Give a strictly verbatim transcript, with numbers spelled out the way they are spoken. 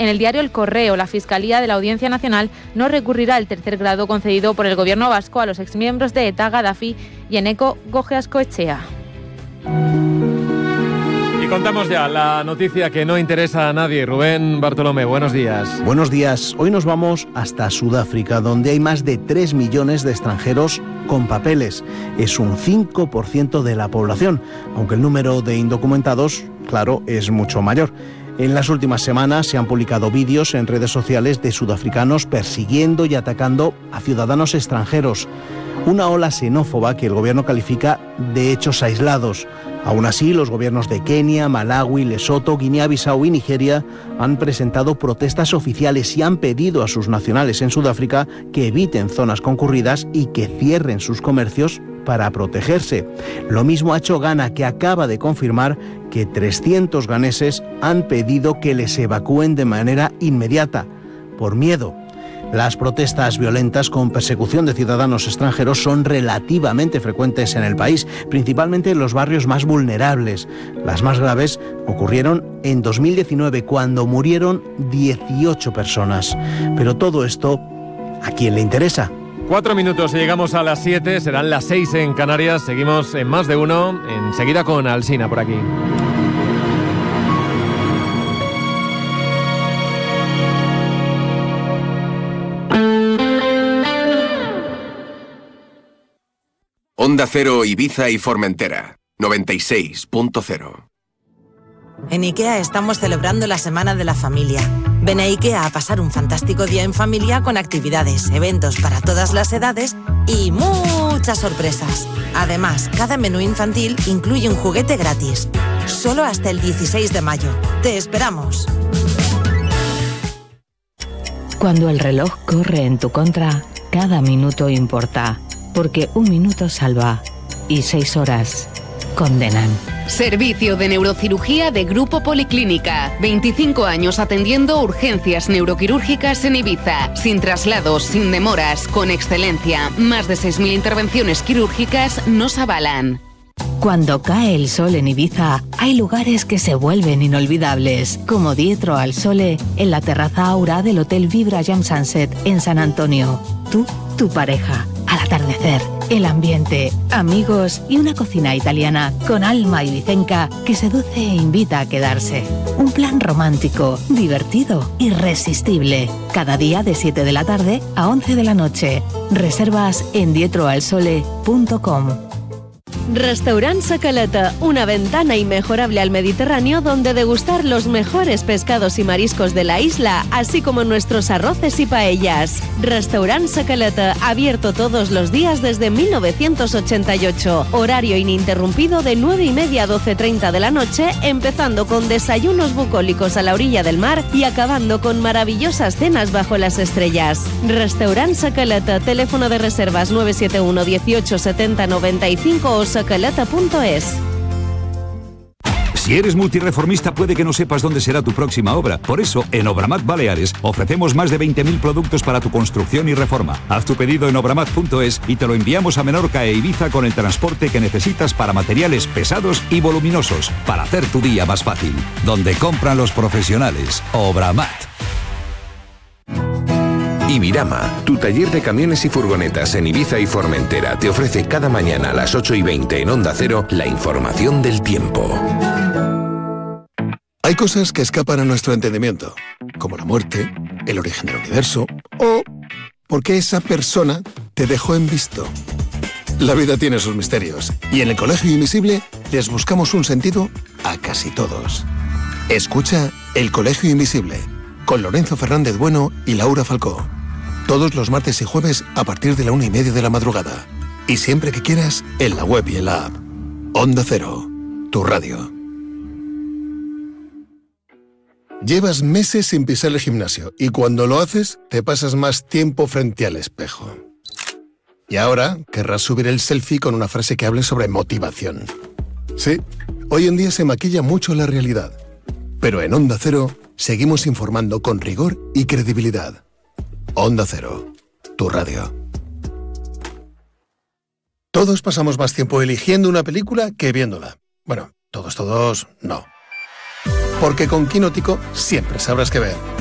En el diario El Correo, la Fiscalía de la Audiencia Nacional no recurrirá al tercer grado concedido por el gobierno vasco a los exmiembros de ETA, Gaddafi y Eneko Goicoechea. Y contamos ya la noticia que no interesa a nadie. Rubén Bartolomé, buenos días. Buenos días. Hoy nos vamos hasta Sudáfrica, donde hay más de tres millones de extranjeros con papeles. Es un cinco por ciento de la población, aunque el número de indocumentados, claro, es mucho mayor. En las últimas semanas se han publicado vídeos en redes sociales de sudafricanos persiguiendo y atacando a ciudadanos extranjeros. Una ola xenófoba que el gobierno califica de hechos aislados. Aún así, los gobiernos de Kenia, Malawi, Lesoto, Guinea-Bissau y Nigeria han presentado protestas oficiales y han pedido a sus nacionales en Sudáfrica que eviten zonas concurridas y que cierren sus comercios para protegerse. Lo mismo ha hecho Ghana, que acaba de confirmar que trescientos ganeses han pedido que les evacúen de manera inmediata, por miedo. Las protestas violentas con persecución de ciudadanos extranjeros son relativamente frecuentes en el país, principalmente en los barrios más vulnerables. Las más graves ocurrieron en dos mil diecinueve, cuando murieron dieciocho personas. Pero todo esto, ¿a quién le interesa? Cuatro minutos y llegamos a las siete, serán las seis en Canarias. Seguimos en Más de Uno, enseguida con Alsina por aquí. Onda Cero, Ibiza y Formentera, noventa y seis punto cero. En IKEA estamos celebrando la Semana de la Familia. Ven a IKEA a pasar un fantástico día en familia con actividades, eventos para todas las edades y muchas sorpresas. Además, cada menú infantil incluye un juguete gratis. Solo hasta el dieciséis de mayo. ¡Te esperamos! Cuando el reloj corre en tu contra, cada minuto importa. Porque un minuto salva y seis horas condenan. Servicio de neurocirugía de Grupo Policlínica. veinticinco años atendiendo urgencias neuroquirúrgicas en Ibiza. Sin traslados, sin demoras, con excelencia. Más de seis mil intervenciones quirúrgicas nos avalan. Cuando cae el sol en Ibiza, hay lugares que se vuelven inolvidables, como Dietro al Sole, en la terraza Aura del Hotel Vibra Jam Sunset en San Antonio. Tú, tu pareja, al atardecer, el ambiente, amigos y una cocina italiana con alma ibicenca que seduce e invita a quedarse. Un plan romántico, divertido, irresistible. Cada día de siete de la tarde a once de la noche. Reservas en dietro al sole punto com. Restaurant Sa Caleta, una ventana inmejorable al Mediterráneo donde degustar los mejores pescados y mariscos de la isla, así como nuestros arroces y paellas. Restaurant Sa Caleta, abierto todos los días desde mil novecientos ochenta y ocho. Horario ininterrumpido de nueve y media a doce treinta de la noche, empezando con desayunos bucólicos a la orilla del mar y acabando con maravillosas cenas bajo las estrellas. Restaurant Sa Caleta, teléfono de reservas nueve siete uno dieciocho setenta noventa y cinco o sacaleta punto es. Si eres multireformista puede que no sepas dónde será tu próxima obra. Por eso, en Obramat Baleares ofrecemos más de veinte mil productos para tu construcción y reforma. Haz tu pedido en obramat punto es y te lo enviamos a Menorca e Ibiza con el transporte que necesitas para materiales pesados y voluminosos, para hacer tu día más fácil. Donde compran los profesionales. Obramat. Ibirama, tu taller de camiones y furgonetas en Ibiza y Formentera, te ofrece cada mañana a las ocho y veinte en Onda Cero la información del tiempo. Hay cosas que escapan a nuestro entendimiento, como la muerte, el origen del universo o por qué esa persona te dejó en visto. La vida tiene sus misterios y en el Colegio Invisible les buscamos un sentido a casi todos. Escucha El Colegio Invisible con Lorenzo Fernández Bueno y Laura Falcó. Todos los martes y jueves a partir de la una y media de la madrugada. Y siempre que quieras, en la web y en la app. Onda Cero, tu radio. Llevas meses sin pisar el gimnasio y cuando lo haces te pasas más tiempo frente al espejo. Y ahora querrás subir el selfie con una frase que hable sobre motivación. Sí, hoy en día se maquilla mucho la realidad. Pero en Onda Cero seguimos informando con rigor y credibilidad. Onda Cero, tu radio. Todos pasamos más tiempo eligiendo una película que viéndola. Bueno, todos, todos, no. Porque con Quinótico siempre sabrás qué ver.